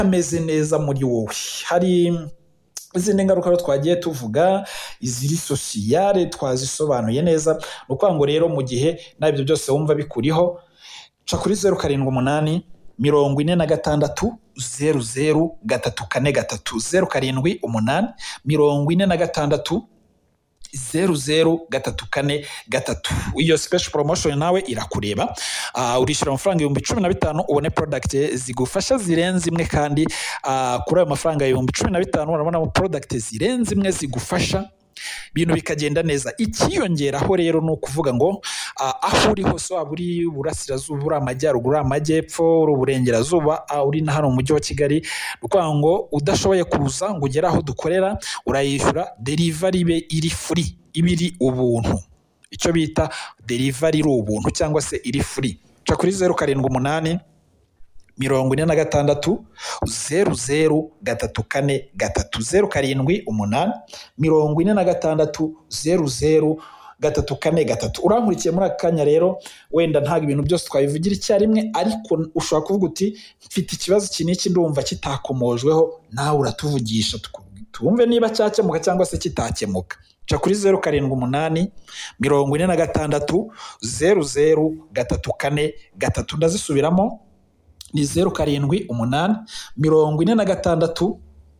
ameze neza muri wowe. Hari izindi ngaruka twagiye tuvuga iziri sociale twazisobanuye neza. Nuko ngo rero mu gihe nabyo byose wumva bikuriho ca kuri 078 46 00 343 078 46 00 343. Iyo special promotion nawe irakureba. Urishira amafaranga 15,000 ubone product zigufasha zirenze imwe, kandi kuri ayo mafaranga 15,000 urabona product zirenze imwe zigufasha ibintu bikagenda neza. Ikiyongeraho rero no kuvuga ngo aho uri hose, waba uri burasirazuba, uri amajyaruguru, amajyepfo, uri uburengerazuba, uri na hano mu mujyi wa Kigali, nuko ngo udashoboye kuza ngo ugere aho dukorera, urayishyura delivery be iri free, ibiri ubuntu. Icyo bita delivery iri ubuntu cyangwa se iri free. Ca kuri 078 46 00 343 078 46 00 343. Urankurikiye muri akanya rero, wenda ntago ibintu byose twabivugira icyarimwe, ariko ushobora kuvuga uti mfite ikibazo kiniki ndumva kitakomojweho, nawe uratuvugisha twumve niba cyakemuka cyangwa se kitakemuka. Ca kuri 078 46 00 343. Ndazisubiramo ni 078 46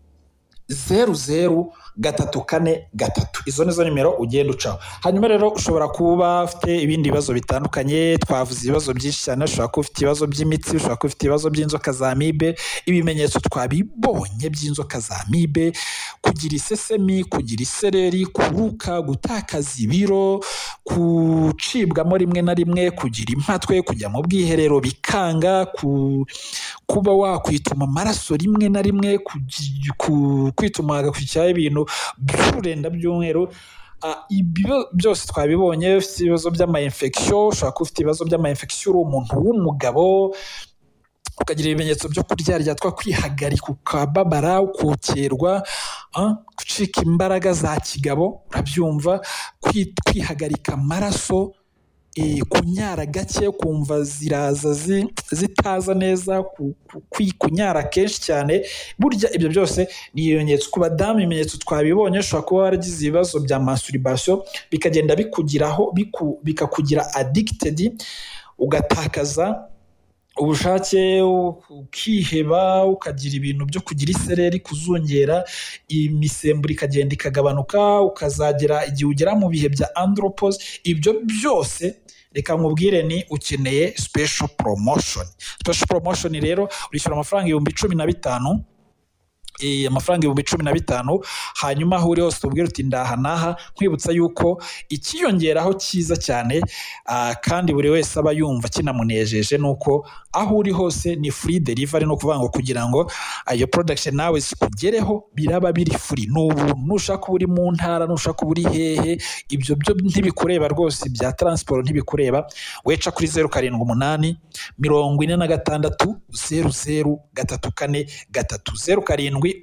00 343. Izo nizo nimero ugenda ucaho. Hanyuma rero ushobora kuba ufite ibindi bibazo bitandukanye. Twavuze ibibazo byinshi cyane. Ushobora kuba ufite ibibazo by'imitsi, ushobora kuba ufite ibibazo by'inzoka za amibe. Ibimenyetso twabibonye by'inzoka za amibe: kugira isesemi, kugira isereri, kuruka, gutakaza ibiro, kucibwamo rimwe na rimwe, kugira impatwe, kujya mu bwiherero bikanga, kuba wakwituma amaraso rimwe na rimwe, kwituma hagakurikiraho ibintu by'ururenda by'umweru. Ibyo byose twabibonye. Ufite ibibazo by'ama-infection, ushobora kuba ufite ibibazo by'ama-infection uri umuntu w'umugabo, ukagira ibimenyetso byo kuryarya, kwihagarika, ukababara, ukokerwa, gucika imbaraga za kigabo, urabyumva, kwihagarika amaraso, kunyara gake, kumva ziraza zitaza neza, kunyara kenshi cyane. Burya ibyo byose ni ibimenyetso ku badamu. Ibimenyetso twabibonye. Ushobora kuba waragize ibibazo bya masturbation bikagenda bikugiraho, bikakugira addicted, ugatakaza ubushake, ukiheba, ukagira ibintu byo kugira isereri, kuzungera, imisemburo ikagenda ikagabanuka, ukazagera igihe ugera mu bihe bya andropause. Ibyo byose reka nkubwire ni ukeneye special promotion. Special promotion rero urishyura amafaranga 15,000, amafaranga 15,000. Hanyuma aho uri hose tubwire uti ndaha naha. Nkwibutsa yuko ikiyongeraho cyiza cyane, kandi buri wese aba yumva kinamunejeje, nuko aho uri hose ni free delivery. No kuvuga ngo kugira ngo iyo production nawe zikugereho biraba biri free. Nushaka uri mu ntara, nushaka uri hehe, ibyo byo ntibikureba rwose. Bya transport ntibikureba. Weca kuri 078 46 00 343 078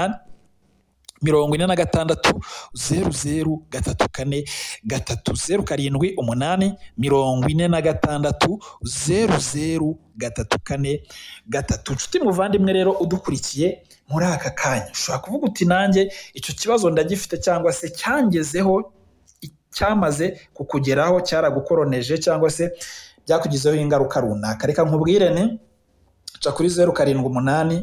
46 00 343 078 46 00 343. Nshuti muvandimwe rero udukurikiye muri aka kanya, ushobora kuvuga uti nanjye icyo kibazo ndagifite, cyangwa se cyangezeho, cyamaze kukugeraho, cyaragukoroneje, cyangwa se byakugizeho ingaruka runaka. Reka nkubwire ni ca kuri 078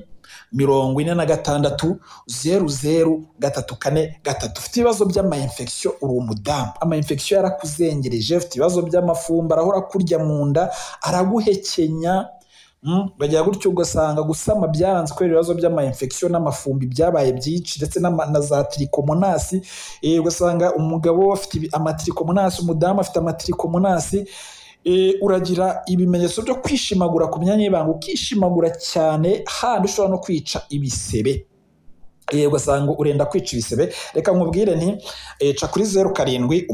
46 00 343. Ufite ibibazo by'ama-infection, uri umudamu, ama-infection yarakuzengereje, ufite ibibazo by'amafumba, arahora kurya mu nda, araguhekenya, bagira gutyo ugasanga gusama byaranze kubera ibibazo by'ama-infection n'amafumbi byabaye byinshi, ndetse na za trichomonas. Ugasanga umugabo afite amatrichomonas, umudamu afite amatrichomonas. Uragira ibimenyetso byo kwishimagura ku myanya y'ibanga, ukishimagura cyane, handi ushobora no kwica ibisebe. Ugasanga urenda kwica ibisebe. Reka nkubwire nti ca kuri 078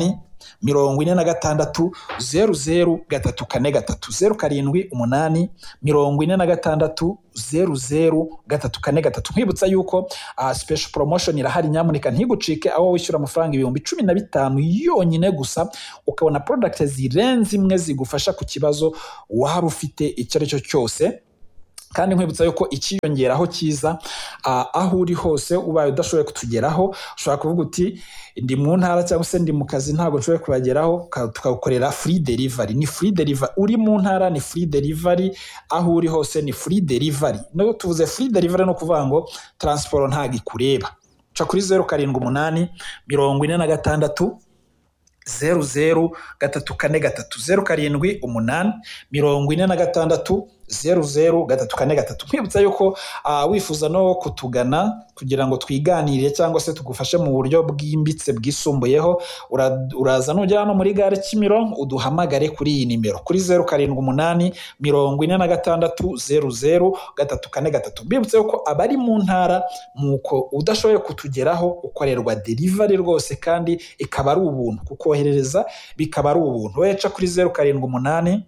46 00 343 078 46 00 343. Nkwibutsa yuko special promotion irahari. Nyamuneka ntigucike, aho wishyura amafaranga 15,000 yonyine gusa, ukabona product zirenze imwe zigufasha ku kibazo waba ufite icyo ari cyo cyose. kandi nkwibutsa yuko ikiyongeraho kiza aho uri hose ubaye udashoboye kutugeraho ushobora kuvuga uti ndi mu ntara cyangwa se ndi mu kazi ntabwo nshoboye kubageraho tukagukorera free delivery. Ni free delivery, uri mu ntara ni free delivery, aho uri hose ni free delivery. No tuvuze free delivery no kuvuga ngo transport ntago ikureba. Ca kuri 078 46 00 343 078 46 00 343. Nkwibutsa yuko wifuza no kutugana kugira ngo twiganire cyangwa se tugufashe mu buryo bwimbitse bwisumbuyeho, uraza nugera no muri gare Kimironko uduhamagare kuri iyi nimero kuri 078 46 00 343. Mbibutsa yuko abari mu ntara muko udashoboye kutugeraho ukorerwa delivery rwose kandi ikaba ari ubuntu, kukoherereza bikaba ari ubuntu. Weca kuri 078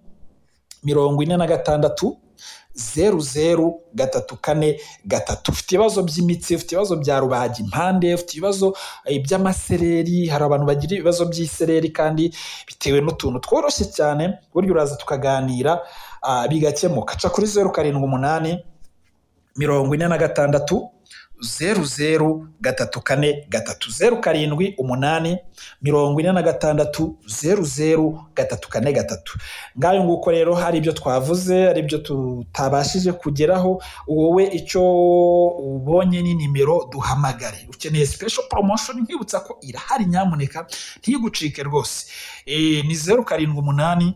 46 00 343. Ufite ibibazo by'imitsi, ufite ibibazo bya rubaga impande, ufite ibibazo by'amasereri, hari abantu bagira ibibazo by'isereri kandi bitewe n'utuntu tworoshye cyane, buryo uraza tukaganira bigakemuka. Ca kuri 078 46 00 343 078 46 00 343. Ngayo nguko rero hari ibyo twavuze, ari ibyo tutabashije kugeraho. Wowe icyo ubonye ni nimero duhamagare. Ukeneye special promotion nkibutsa ko irahari, nyamuneka ntigucike rwose. Ni 078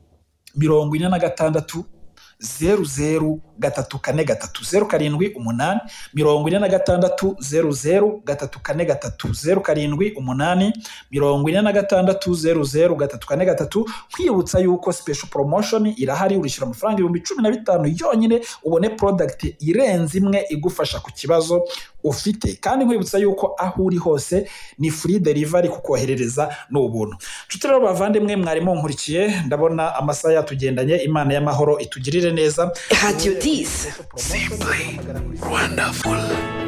46 00 343 078 46 00 343 078 46 00 343. Kwibutsa yuko special promotion irahari, urishyura amafaranga 15,000 yonyine ubone product irenze imwe igufasha ku kibazo ufite. Kandi nkwibutsa yuko aho uri hose ni free delivery, kukoherereza n'ubuntu. Nshuti rero bavandimwe, mwarimo nkurikiye, ndabona amasaha yatugendanye. Imana y'amahoro itugirire neza. Radio 10 Simply wonderful.